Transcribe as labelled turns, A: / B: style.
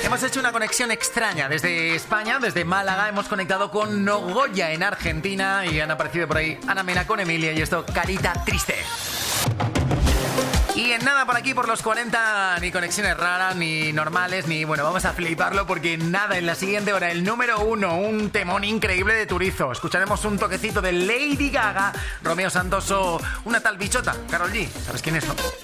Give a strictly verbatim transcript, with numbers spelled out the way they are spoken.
A: hemos hecho una conexión extraña desde España, desde Málaga. Hemos conectado con Nogoyá en Argentina y han aparecido por ahí Ana Mena con Emilia y esto, Carita Triste. Y en nada por aquí, por los cuarenta, ni conexiones raras, ni normales, ni... Bueno, vamos a fliparlo porque nada, en la siguiente hora, el número uno, un temón increíble de Turizo. Escucharemos un toquecito de Lady Gaga, Romeo Santos o una tal bichota, Karol G. ¿Sabes quién es, no?